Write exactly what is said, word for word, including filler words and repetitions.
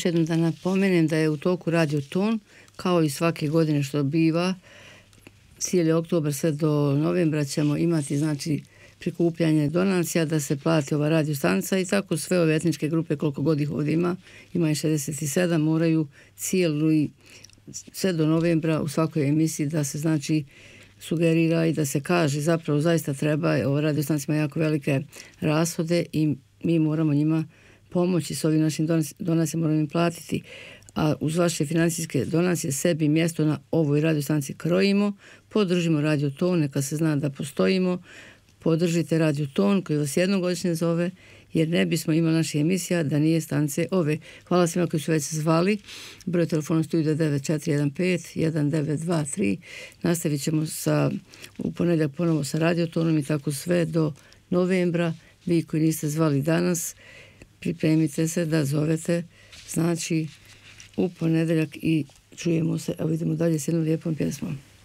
jednom da napomenem da je u toku Radio Ton, kao i svake godine što biva, cijeli oktobar sve do novembra ćemo imati znači prikupljanje donacija da se plati ova radio stanica i tako sve ove etničke grupe koliko god ih ovdje ima, ima je šezdeset sedam, moraju cijeli sve do novembra u svakoj emisiji da se znači sugerira i da se kaže zapravo zaista treba, ova radio stanica ima jako velike rashode i mi moramo njima pomoći s ovim našim donacijama, moramo im platiti, a uz vaše financijske donacije sebi mjesto na ovoj radio stanici krojimo, podržimo Radio Ton, neka se zna da postojimo, podržite Radio Ton koji vas jednogodišnje zove, jer ne bismo imali naše emisija da nije stanice ove. Hvala svima koji su već zvali. Broj telefona studio devet četiri jedan pet jedan devet dva tri. Nastavit ćemo sa, u ponedjeljak ponovo sa Radio Tonom i tako sve do novembra. Vi koji niste zvali danas, pripremite se da zovete, znači u ponedjeljak i čujemo se, a vidimo dalje s jednom lijepom pjesmom.